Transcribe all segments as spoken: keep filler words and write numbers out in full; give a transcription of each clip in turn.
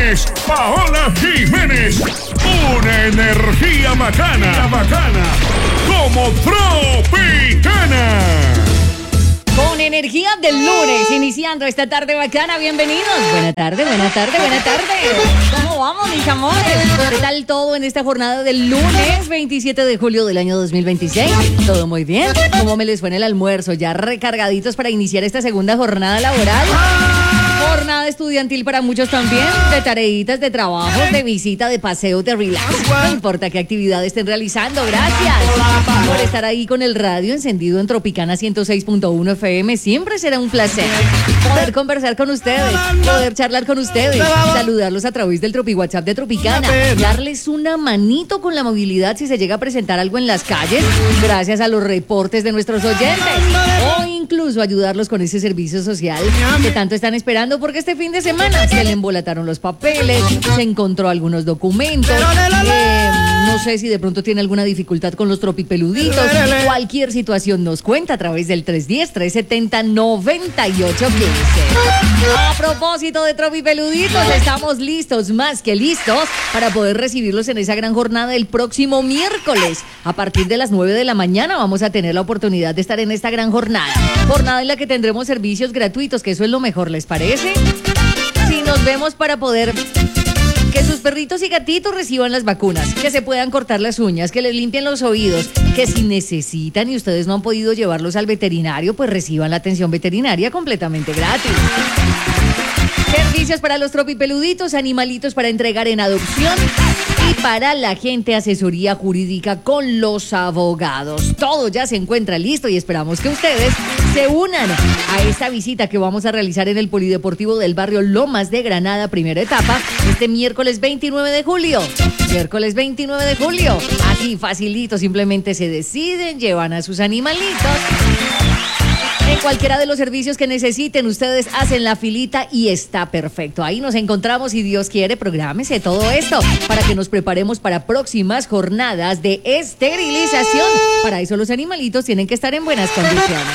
Jiménez, Paola Jiménez. Una energía bacana, bacana, como Tropicana. Con energía del lunes, iniciando esta tarde bacana, bienvenidos. Buena tarde, buena tarde, buena tarde. ¿Cómo vamos, mis amores? ¿Qué tal todo en esta jornada del lunes veintisiete de julio del año dos mil veintiséis? ¿Todo muy bien? ¿Cómo me les fue en el almuerzo? ¿Ya recargaditos para iniciar esta segunda jornada laboral? Jornada estudiantil para muchos también, de tareitas, de trabajos, de visita, de paseo, de relax. No importa qué actividad estén realizando, gracias por estar ahí con el radio encendido en Tropicana ciento seis punto uno F M. Siempre será un placer poder conversar con ustedes, poder charlar con ustedes, saludarlos a través del Tropi WhatsApp de Tropicana, darles una manito con la movilidad si se llega a presentar algo en las calles, gracias a los reportes de nuestros oyentes, o incluso ayudarlos con ese servicio social que tanto están esperando, porque este fin de semana se le embolataron los papeles, se encontró algunos documentos, eh, no sé si de pronto tiene alguna dificultad con los tropipeluditos, cualquier situación nos cuenta a través del tres uno cero, tres siete cero, nueve ocho uno cinco. A propósito de tropipeluditos, estamos listos, más que listos, para poder recibirlos en esa gran jornada el próximo miércoles. A partir de las nueve de la mañana vamos a tener la oportunidad de estar en esta gran jornada. Jornada en la que tendremos servicios gratuitos, que eso es lo mejor, ¿les parece? Si nos vemos para poder que sus perritos y gatitos reciban las vacunas, que se puedan cortar las uñas, que les limpien los oídos, que si necesitan y ustedes no han podido llevarlos al veterinario, pues reciban la atención veterinaria completamente gratis. Servicios para los tropipeluditos, animalitos para entregar en adopción y para la gente asesoría jurídica con los abogados. Todo ya se encuentra listo y esperamos que ustedes se unan a esta visita que vamos a realizar en el Polideportivo del barrio Lomas de Granada, primera etapa, este miércoles veintinueve de julio. Miércoles veintinueve de julio. Así facilito, simplemente se deciden, llevan a sus animalitos. En cualquiera de los servicios que necesiten, ustedes hacen la filita y está perfecto. Ahí nos encontramos, si Dios quiere, prográmese todo esto para que nos preparemos para próximas jornadas de esterilización. Para eso los animalitos tienen que estar en buenas condiciones.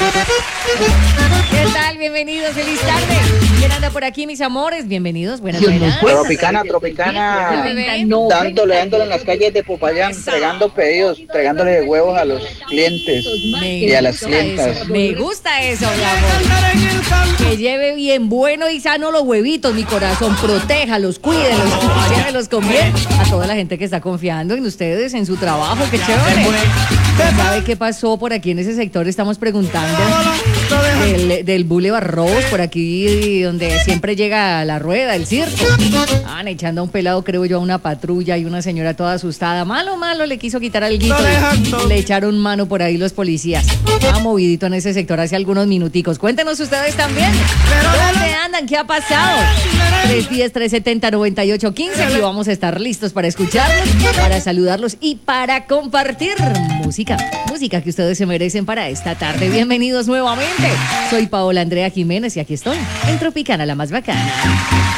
¿Qué tal? Bienvenidos, feliz tarde. ¿Quién anda por aquí, mis amores? Bienvenidos, buenas tardes. Tropicana, Tropicana, dándole, dándole en las calles de Popayán, entregando pedidos, entregándole huevos a los clientes y a las clientas. Me gusta eso, mi amor. Que lleve bien bueno y sano los huevitos, mi corazón. Protéjalos, cuídelos, llévelos con bien. A toda la gente que está confiando en ustedes, en su trabajo, qué chévere. ¿Sabe qué pasó por aquí en ese sector? Estamos preguntando del, del Boulevard Rose, por aquí donde siempre llega la rueda, el circo. Estaban echando a un pelado, creo yo, a una patrulla y una señora toda asustada. Malo, malo, le quiso quitar alguito. Le echaron mano por ahí los policías. Estaba movidito en ese sector hace algunos minuticos. Cuéntenos ustedes también. ¿Dónde andan? ¿Qué ha pasado? tres uno cero, tres siete cero, nueve ocho uno cinco. Aquí vamos a estar listos para escucharlos, para saludarlos y para compartir música. Música que ustedes se merecen para esta tarde. Bienvenidos nuevamente. Soy Paola Andrea Jiménez y aquí estoy en Tropicana, la más bacana.